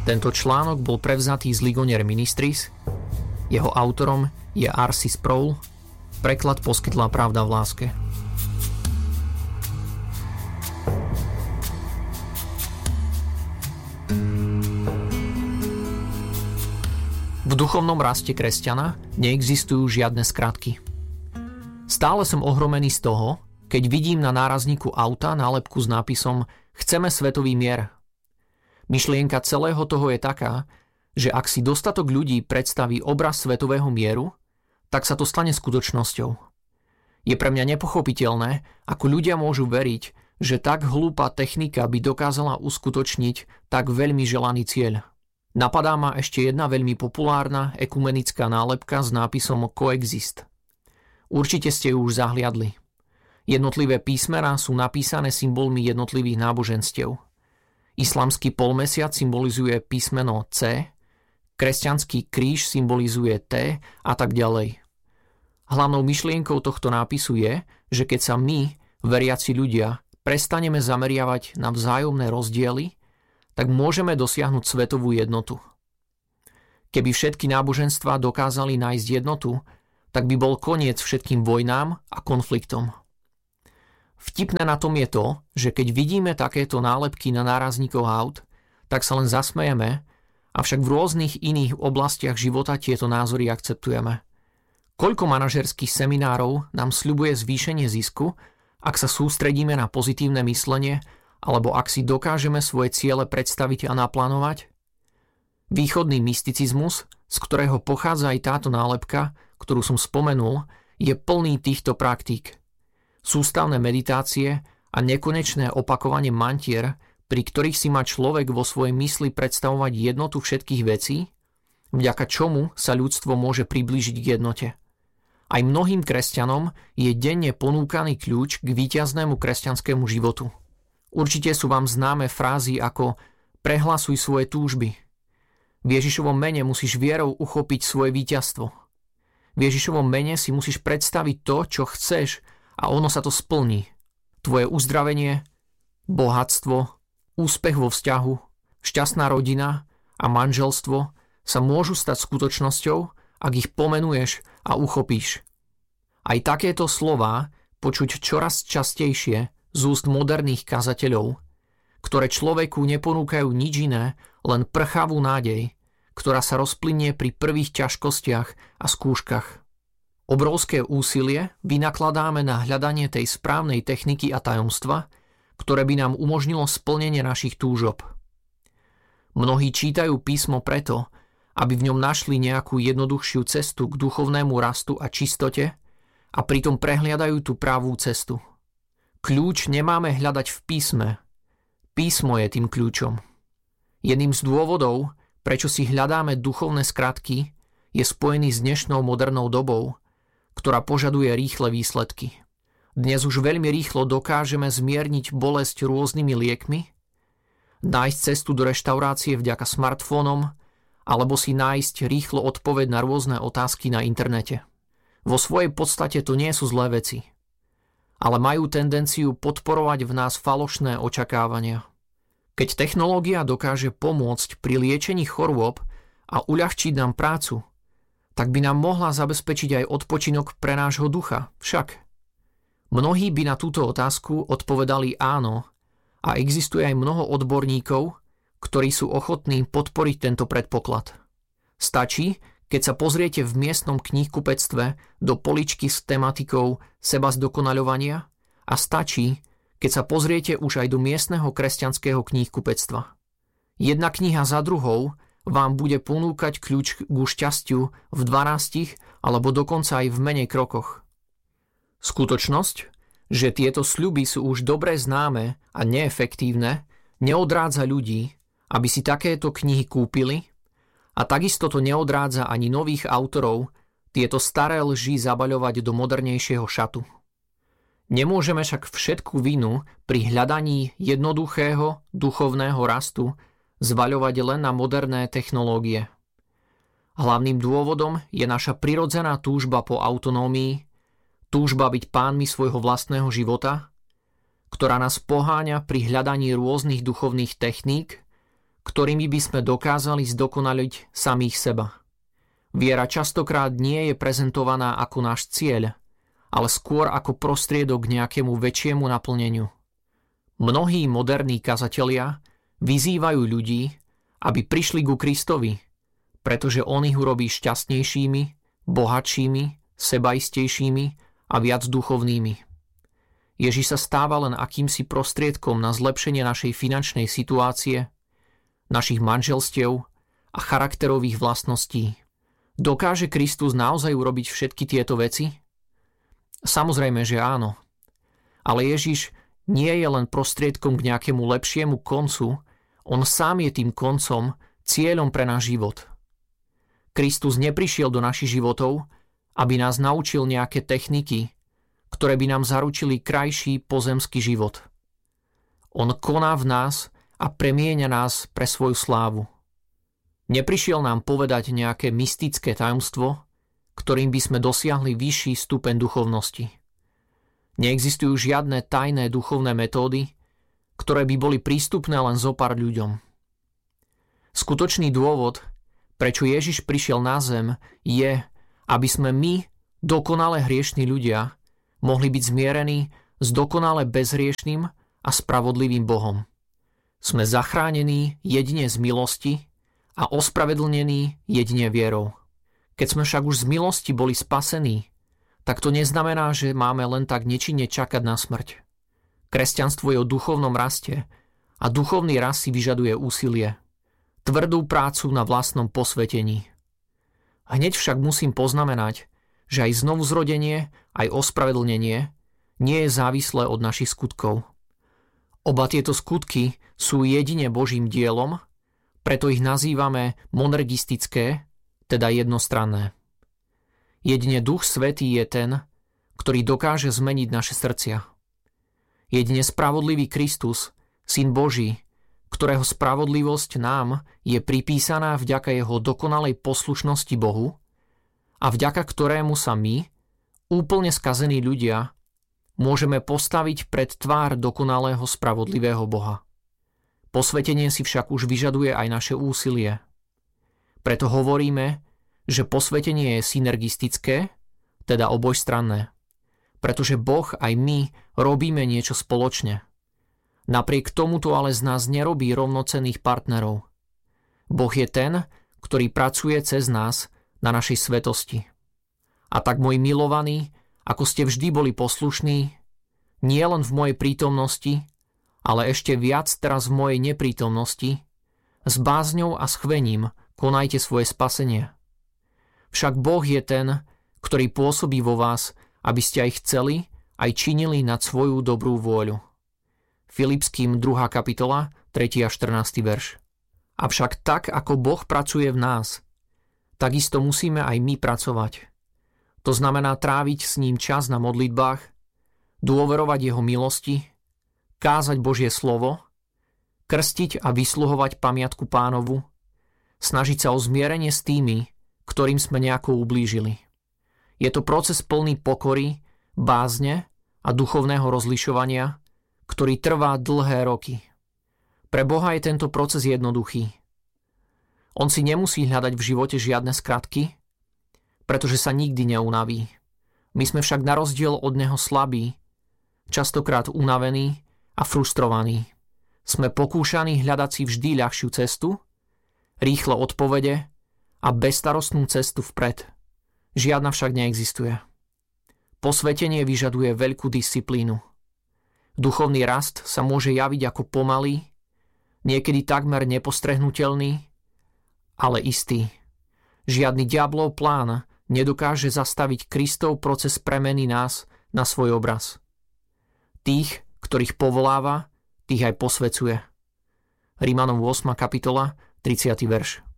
Tento článok bol prevzatý z Ligonier Ministries, jeho autorom je R.C. Sproul, preklad poskytla Pravda v láske. V duchovnom raste kresťana neexistujú žiadne skratky. Stále som ohromený z toho, keď vidím na nárazníku auta nálepku s nápisom Chceme svetový mier. Myšlienka celého toho je taká, že ak si dostatok ľudí predstaví obraz svetového mieru, tak sa to stane skutočnosťou. Je pre mňa nepochopiteľné, ako ľudia môžu veriť, že tak hlúpa technika by dokázala uskutočniť tak veľmi želaný cieľ. Napadá ma ešte jedna veľmi populárna ekumenická nálepka s nápisom Coexist. Určite ste ju už zahliadli. Jednotlivé písmená sú napísané symbolmi jednotlivých náboženstiev. Islamský polmesiac symbolizuje písmeno C, kresťanský kríž symbolizuje T a tak ďalej. Hlavnou myšlienkou tohto nápisu je, že keď sa my, veriaci ľudia, prestaneme zameriavať na vzájomné rozdiely, tak môžeme dosiahnuť svetovú jednotu. Keby všetky náboženstvá dokázali nájsť jednotu, tak by bol koniec všetkým vojnám a konfliktom. Vtipné na tom je to, že keď vidíme takéto nálepky na nárazníkoch aut, tak sa len zasmejeme, avšak v rôznych iných oblastiach života tieto názory akceptujeme. Koľko manažerských seminárov nám sľubuje zvýšenie zisku, ak sa sústredíme na pozitívne myslenie, alebo ak si dokážeme svoje ciele predstaviť a naplánovať? Východný mysticizmus, z ktorého pochádza aj táto nálepka, ktorú som spomenul, je plný týchto praktík. Sústavné meditácie a nekonečné opakovanie mantier, pri ktorých si má človek vo svojej mysli predstavovať jednotu všetkých vecí, vďaka čomu sa ľudstvo môže priblížiť k jednote. Aj mnohým kresťanom je denne ponúkaný kľúč k víťaznému kresťanskému životu. Určite sú vám známe frázy ako prehlasuj svoje túžby. V Ježišovom mene musíš vierou uchopiť svoje víťazstvo. V Ježišovom mene si musíš predstaviť to, čo chceš a ono sa to splní. Tvoje uzdravenie, bohatstvo, úspech vo vzťahu, šťastná rodina a manželstvo sa môžu stať skutočnosťou, ak ich pomenuješ a uchopíš. Aj takéto slová počuť čoraz častejšie z úst moderných kazateľov, ktoré človeku neponúkajú nič iné, len prchavú nádej, ktorá sa rozplynie pri prvých ťažkostiach a skúškach. Obrovské úsilie vynakladáme na hľadanie tej správnej techniky a tajomstva, ktoré by nám umožnilo splnenie našich túžob. Mnohí čítajú písmo preto, aby v ňom našli nejakú jednoduchšiu cestu k duchovnému rastu a čistote a pritom prehliadajú tú pravú cestu. Kľúč nemáme hľadať v písme. Písmo je tým kľúčom. Jedným z dôvodov, prečo si hľadáme duchovné skratky, je spojený s dnešnou modernou dobou, ktorá požaduje rýchle výsledky. Dnes už veľmi rýchlo dokážeme zmierniť bolesť rôznymi liekmi, nájsť cestu do reštaurácie vďaka smartfónom, alebo si nájsť rýchlo odpoveď na rôzne otázky na internete. Vo svojej podstate to nie sú zlé veci, ale majú tendenciu podporovať v nás falošné očakávania. Keď technológia dokáže pomôcť pri liečení chorôb a uľahčiť nám prácu, tak by nám mohla zabezpečiť aj odpočinok pre nášho ducha. Však mnohí by na túto otázku odpovedali áno a existuje aj mnoho odborníkov, ktorí sú ochotní podporiť tento predpoklad. Stačí, keď sa pozriete v miestnom knihkupectve do poličky s tematikou seba zdokonaľovania a stačí, keď sa pozriete už aj do miestneho kresťanského knihkupectva. Jedna kniha za druhou vám bude ponúkať kľúč ku šťastiu v 12 alebo dokonca aj v menej krokoch. Skutočnosť, že tieto sľuby sú už dobre známe a neefektívne, neodrádza ľudí, aby si takéto knihy kúpili, a takisto to neodrádza ani nových autorov tieto staré lži zabaľovať do modernejšieho šatu. Nemôžeme však všetku vinu pri hľadaní jednoduchého duchovného rastu zvaľovať len na moderné technológie. Hlavným dôvodom je naša prirodzená túžba po autonómii, túžba byť pánmi svojho vlastného života, ktorá nás poháňa pri hľadaní rôznych duchovných techník, ktorými by sme dokázali zdokonaliť samých seba. Viera častokrát nie je prezentovaná ako náš cieľ, ale skôr ako prostriedok k nejakému väčšiemu naplneniu. Mnohí moderní kazatelia vyzývajú ľudí, aby prišli ku Kristovi, pretože on ich urobí šťastnejšími, bohatšími, sebaistejšími a viac duchovnými. Ježiš sa stáva len akýmsi prostriedkom na zlepšenie našej finančnej situácie, našich manželstiev a charakterových vlastností. Dokáže Kristus naozaj urobiť všetky tieto veci? Samozrejme, že áno. Ale Ježiš nie je len prostriedkom k nejakému lepšiemu koncu, on sám je tým koncom, cieľom pre náš život. Kristus neprišiel do našich životov, aby nás naučil nejaké techniky, ktoré by nám zaručili krajší pozemský život. On koná v nás a premieňa nás pre svoju slávu. Neprišiel nám povedať nejaké mystické tajomstvo, ktorým by sme dosiahli vyšší stupeň duchovnosti. Neexistujú žiadne tajné duchovné metódy, ktoré by boli prístupné len zopár ľuďom. Skutočný dôvod, prečo Ježiš prišiel na zem, je, aby sme my, dokonale hriešní ľudia, mohli byť zmierení s dokonale bezhriešným a spravodlivým Bohom. Sme zachránení jedine z milosti a ospravedlnení jedine vierou. Keď sme však už z milosti boli spasení, tak to neznamená, že máme len tak nečinne čakať na smrť. Kresťanstvo je o duchovnom raste a duchovný rast si vyžaduje úsilie, tvrdú prácu na vlastnom posvetení. Hneď však musím poznamenať, že aj znovuzrodenie, aj ospravedlnenie nie je závislé od našich skutkov. Oba tieto skutky sú jedine Božím dielom, preto ich nazývame monergistické, teda jednostranné. Jedine Duch Svätý je ten, ktorý dokáže zmeniť naše srdcia. Jedine spravodlivý Kristus, Syn Boží, ktorého spravodlivosť nám je pripísaná vďaka jeho dokonalej poslušnosti Bohu a vďaka ktorému sa my, úplne skazení ľudia, môžeme postaviť pred tvár dokonalého spravodlivého Boha. Posvetenie si však už vyžaduje aj naše úsilie. Preto hovoríme, že posvetenie je synergistické, teda obojstranné. Pretože Boh aj my robíme niečo spoločne. Napriek tomuto ale z nás nerobí rovnocenných partnerov. Boh je ten, ktorý pracuje cez nás na našej svetosti. A tak, moji milovaní, ako ste vždy boli poslušní, nie len v mojej prítomnosti, ale ešte viac teraz v mojej neprítomnosti, s bázňou a schvením konajte svoje spasenie. Však Boh je ten, ktorý pôsobí vo vás, aby ste aj chceli, aj činili nad svoju dobrú vôľu. Filipským 2. kapitola, 3. a 14. verš. Avšak tak, ako Boh pracuje v nás, takisto musíme aj my pracovať. To znamená tráviť s ním čas na modlitbách, dôverovať jeho milosti, kázať Božie slovo, krstiť a vysluhovať pamiatku Pánovu, snažiť sa o zmierenie s tými, ktorým sme nejako ublížili. Je to proces plný pokory, bázne a duchovného rozlišovania, ktorý trvá dlhé roky. Pre Boha je tento proces jednoduchý. On si nemusí hľadať v živote žiadne skratky, pretože sa nikdy neunaví. My sme však na rozdiel od neho slabí, častokrát unavení a frustrovaní. Sme pokúšaní hľadať si vždy ľahšiu cestu, rýchle odpovede a bezstarostnú cestu vpred. Žiadna však neexistuje. Posvetenie vyžaduje veľkú disciplínu. Duchovný rast sa môže javiť ako pomalý, niekedy takmer nepostrehnutelný, ale istý. Žiadny diablov plán nedokáže zastaviť Kristov proces premeny nás na svoj obraz. Tých, ktorých povoláva, tých aj posvecuje. Rimanom 8. kapitola, 30. verš.